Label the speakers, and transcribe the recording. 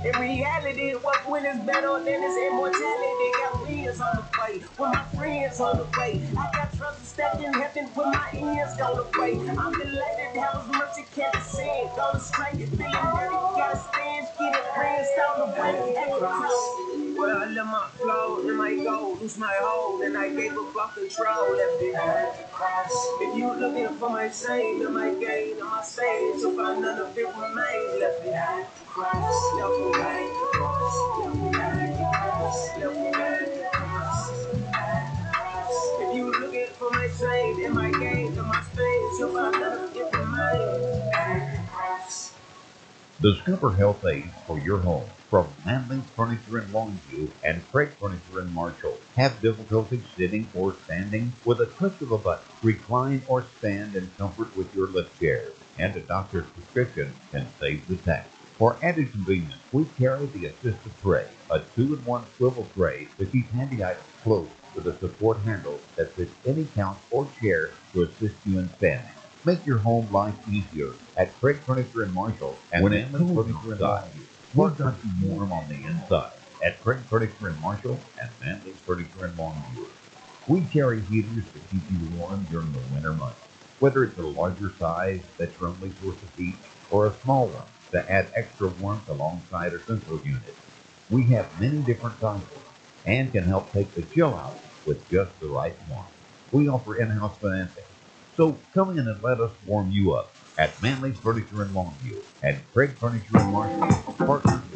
Speaker 1: In reality, what win is better than this immortality. Got friends on the way, with my friends on the way. I got trust stepped in heaven with my ends gone away. I'm delighted how his mercy can't descend. Go straight, feeling dirty, gotta stand, getting friends down the way. Well, I let my flow and my goal, lose my hold, and I gave up all control. Left it at the cross. If you looking for my shame and my gain and my stain, to find none of it remains. Left it at the cross. Left it at the cross. Left it at the cross. Left it at the cross. If you looking for my shame and my gain and my stain, to find none of it remains. At the cross.
Speaker 2: Discover health aids for your home from Manley's Furniture in Longview and Craig Furniture in Marshall. Have difficulty sitting or standing? With a touch of a button, recline or stand in comfort with your lift chair, and a doctor's prescription can save the tax. For added convenience, we carry the assistive tray, a 2-in-1 swivel tray to keep handy items close with a support handle that fits any couch or chair to assist you in standing. Make your home life easier at Craig Furniture in Marshall and when it's cold Furniture in Longview. We've got you warm on the inside at Craig Furniture in Marshall and Manley's Furniture in Longview. We carry heaters to keep you warm during the winter months. Whether it's a larger size that's your only source of heat or a small one to add extra warmth alongside a central unit, we have many different sizes and can help take the chill out with just the right warmth. We offer in-house financing. So come in and let us warm you up at Manley's Furniture in Longview and Craig Furniture in Marshall, partners